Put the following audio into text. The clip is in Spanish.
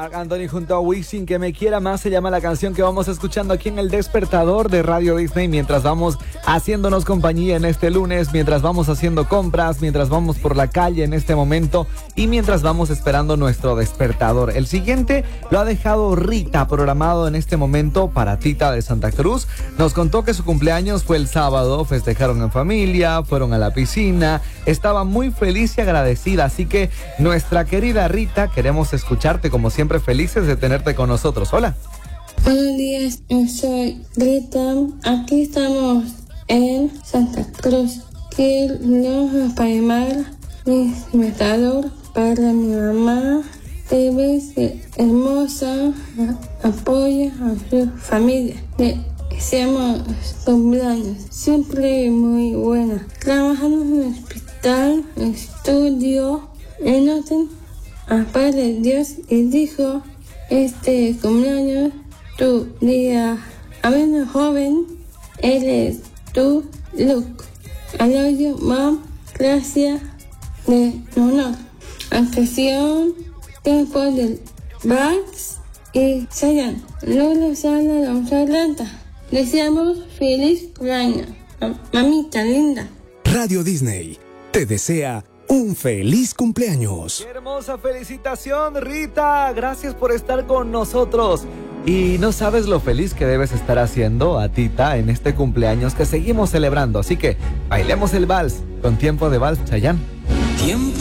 Marc Anthony junto a Wisin, Que me quiera más, se llama la canción que vamos escuchando aquí en el despertador de Radio Disney mientras vamos haciéndonos compañía en este lunes, mientras vamos haciendo compras, mientras vamos por la calle en este momento y mientras vamos esperando nuestro despertador. El siguiente lo ha dejado Rita programado en este momento para Tita de Santa Cruz. Nos contó que su cumpleaños fue el sábado, festejaron en familia, fueron a la piscina, estaba muy feliz y agradecida, así que nuestra querida Rita, queremos escucharte como siempre, felices de tenerte con nosotros. Hola. Buenos días, yo soy Rita. Aquí estamos en Santa Cruz. Quiero llamar mi invitador para mi mamá. Te ves hermosa, apoya a su familia. Deseamos cumpleaños, siempre muy buena. Trabajamos en el hospital, estudio, en orden. Padre Dios y dijo, este cumpleaños, tu día, a menos joven, eres tu look. I love you, mom, gracias de honor. Atención, tiempo del Bax y Sayan. Lola Sala, la Atlanta. Deseamos feliz cumpleaños, mamita linda. Radio Disney te desea un feliz cumpleaños. ¡Qué hermosa felicitación, Rita! Gracias por estar con nosotros. Y no sabes lo feliz que debes estar haciendo a Tita en este cumpleaños que seguimos celebrando. Así que bailemos el vals con Tiempo de Vals, Chayanne. Tiempo